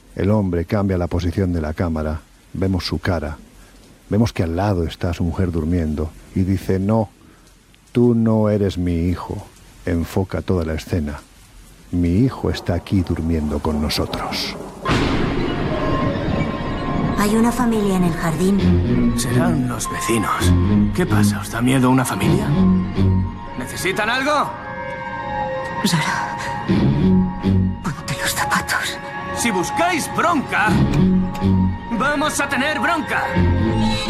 El hombre cambia la posición de la cámara, vemos su cara, vemos que al lado está su mujer durmiendo y dice: no, tú no eres mi hijo. Enfoca toda la escena. Mi hijo está aquí durmiendo con nosotros. Hay una familia en el jardín. Serán los vecinos. ¿Qué pasa? ¿Os da miedo una familia? ¿Necesitan algo? Sara, ponte los zapatos. Si buscáis bronca, vamos a tener bronca.